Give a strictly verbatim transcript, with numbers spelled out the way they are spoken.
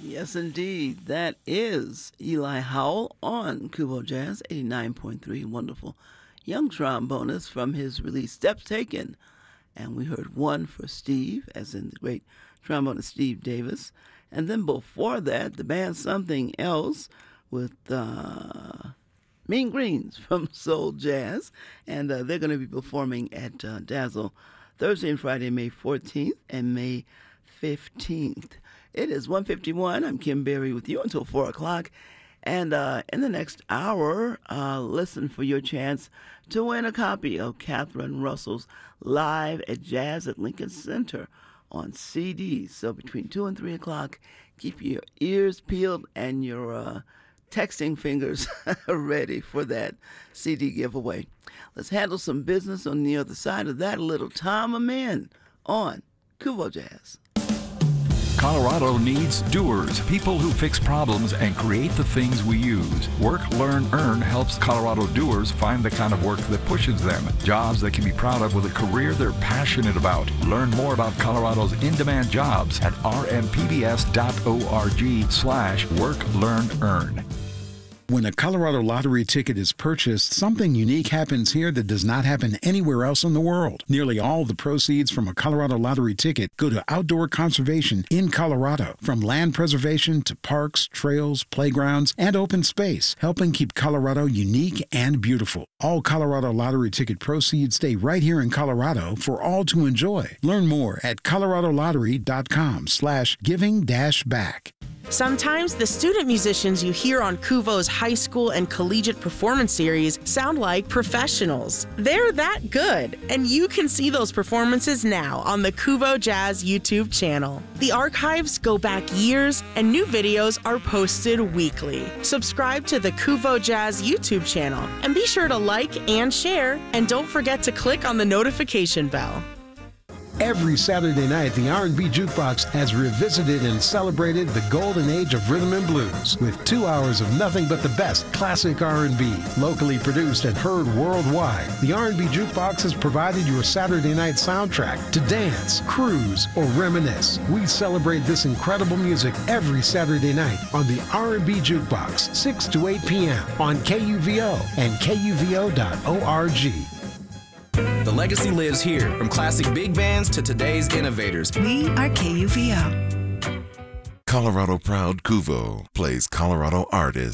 Yes, indeed. That is Eli Howell on Kubo Jazz eighty-nine point three. Wonderful young trombonist from his release Steps Taken. And we heard one for Steve, as in the great trombonist Steve Davis. And then before that, the band Something Else with uh, Mean Greens from Soul Jazz. And uh, they're going to be performing at uh, Dazzle Thursday and Friday, May fourteenth and May fifteenth. It is one fifty-one. I'm Kim Berry with you until four o'clock. And uh, in the next hour, uh, listen for your chance to win a copy of Catherine Russell's Live at Jazz at Lincoln Center on C D. So between two and three o'clock, keep your ears peeled and your uh, texting fingers ready for that C D giveaway. Let's handle some business on the other side of that. A little Tom Amen on Kubo Jazz. Colorado needs doers, people who fix problems and create the things we use. Work, Learn, Earn helps Colorado doers find the kind of work that pushes them. Jobs they can be proud of with a career they're passionate about. Learn more about Colorado's in-demand jobs at rmpbs.org slash work, learn, earn. When a Colorado lottery ticket is purchased, something unique happens here that does not happen anywhere else in the world. Nearly all the proceeds from a Colorado lottery ticket go to outdoor conservation in Colorado, from land preservation to parks, trails, playgrounds, and open space, helping keep Colorado unique and beautiful. All Colorado lottery ticket proceeds stay right here in Colorado for all to enjoy. Learn more at coloradolottery.com slash giving dash back. Sometimes the student musicians you hear on Kuvo's high school and collegiate performance series sound like professionals. They're that good, and you can see those performances now on the Kuvo Jazz YouTube channel. The archives go back years, and new videos are posted weekly. Subscribe to the Kuvo Jazz YouTube channel, and be sure to like and share, and don't forget to click on the notification bell. Every Saturday night, the R and B Jukebox has revisited and celebrated the golden age of rhythm and blues with two hours of nothing but the best classic R and B, locally produced and heard worldwide. The R and B Jukebox has provided your Saturday night soundtrack to dance, cruise, or reminisce. We celebrate this incredible music every Saturday night on the R and B Jukebox, six to eight p.m. on K U V O and K U V O dot org. The legacy lives here, from classic big bands to today's innovators. We are K U V O. Colorado Proud Kuvo plays Colorado artists.